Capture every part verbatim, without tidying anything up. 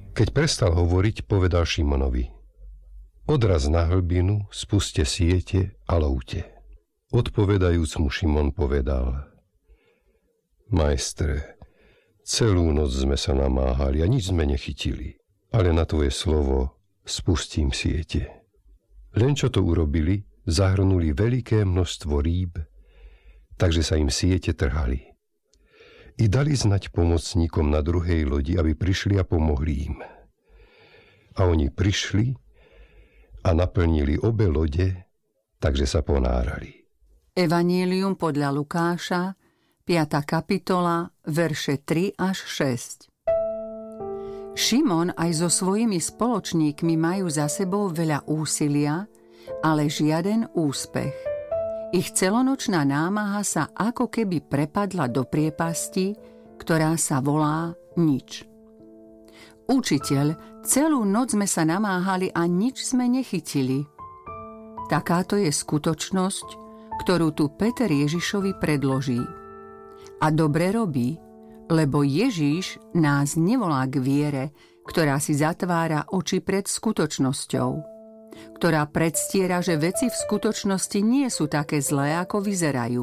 Keď prestal hovoriť, povedal Šimonovi: Odraz na hlbinu, spuste siete a lovte. Odpovedajúc mu Šimon povedal: Majstre, celú noc sme sa namáhali a nič sme nechytili, ale na tvoje slovo spustím siete. Len čo to urobili, zahrnuli veľké množstvo rýb, takže sa im siete trhali. I dali znať pomocníkom na druhej lodi, aby prišli a pomohli im. A oni prišli a naplnili obe lode, takže sa ponárali. Evanjelium podľa Lukáša, piata kapitola, verše tri až šesť. Šimon aj so svojimi spoločníkmi majú za sebou veľa úsilia, ale žiaden úspech. Ich celonočná námaha sa ako keby prepadla do priepasti, ktorá sa volá nič. Učiteľ, celú noc sme sa namáhali a nič sme nechytili. Takáto je skutočnosť, ktorú tu Peter Ježišovi predloží. A dobre robí, lebo Ježiš nás nevolá k viere, ktorá si zatvára oči pred skutočnosťou, ktorá predstiera, že veci v skutočnosti nie sú také zlé, ako vyzerajú.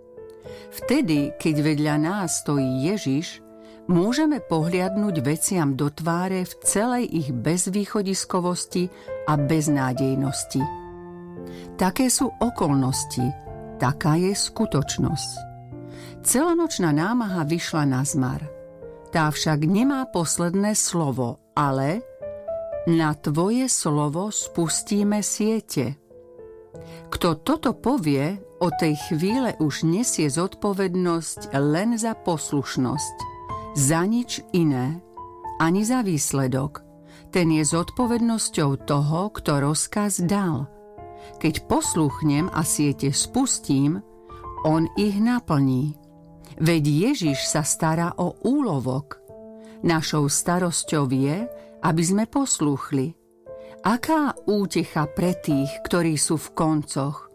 Vtedy, keď vedľa nás stojí Ježiš, môžeme pohliadnúť veciam do tváre v celej ich bezvýchodiskovosti a beznádejnosti. Také sú okolnosti, taká je skutočnosť. Celonočná námaha vyšla na zmar. Tá však nemá posledné slovo, ale na tvoje slovo spustíme siete. Kto toto povie, od tej chvíle už nesie zodpovednosť len za poslušnosť, za nič iné, ani za výsledok. Ten je zodpovednosťou toho, kto rozkaz dal. Keď posluchnem a siete spustím, on ich naplní. Veď Ježiš sa stará o úlovok. Našou starosťou je, aby sme poslúchli. Aká útecha pre tých, ktorí sú v koncoch.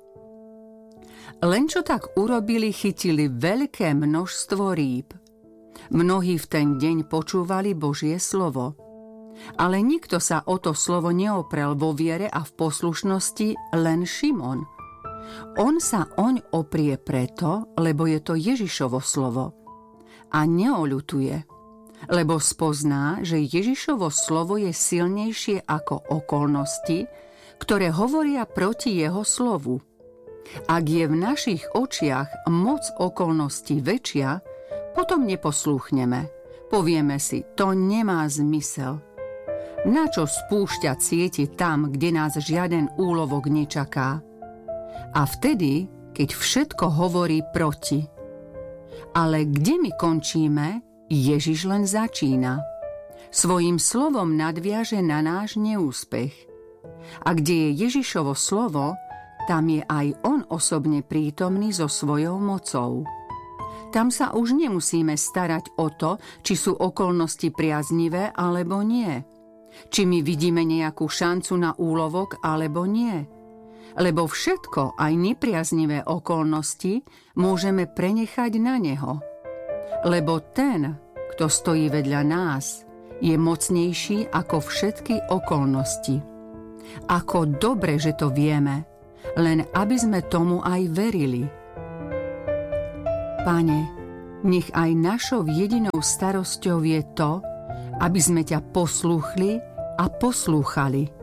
Len čo tak urobili, chytili veľké množstvo rýb. Mnohí v ten deň počúvali Božie slovo. Ale nikto sa o to slovo neoprel vo viere a v poslušnosti, len Šimon. On sa oň oprie preto, lebo je to Ježišovo slovo. A neoľutuje, lebo spozná, že Ježišovo slovo je silnejšie ako okolnosti, ktoré hovoria proti jeho slovu. Ak je v našich očiach moc okolností väčšia, potom neposlúchneme. Povieme si, to nemá zmysel. Načo spúšťať siete tam, kde nás žiaden úlovok nečaká? A vtedy, keď všetko hovorí proti. Ale kde my končíme, Ježiš len začína. Svojím slovom nadviaže na náš neúspech. A kde je Ježišovo slovo, tam je aj on osobne prítomný so svojou mocou. Tam sa už nemusíme starať o to, či sú okolnosti priaznivé alebo nie. Či my vidíme nejakú šancu na úlovok alebo nie. Lebo všetko, aj nepriaznivé okolnosti, môžeme prenechať na neho. Lebo ten, kto stojí vedľa nás, je mocnejší ako všetky okolnosti. Ako dobre, že to vieme, len aby sme tomu aj verili. Pane, nech aj našou jedinou starosťou je to, aby sme ťa poslúchli a poslúchali.